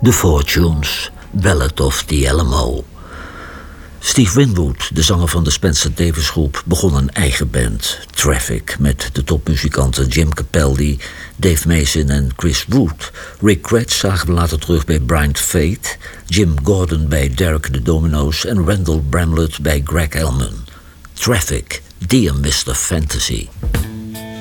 The Fortunes, Ballad of the Alamo. Steve Winwood, de zanger van de Spencer Davis groep, begon een eigen band, Traffic, met de topmuzikanten Jim Capaldi, Dave Mason en Chris Wood. Rick Gretsch zagen we later terug bij Blind Faith, Jim Gordon bij Derek the Dominoes en Randall Bramlett bij Greg Allman. Traffic, Dear Mr. Fantasy.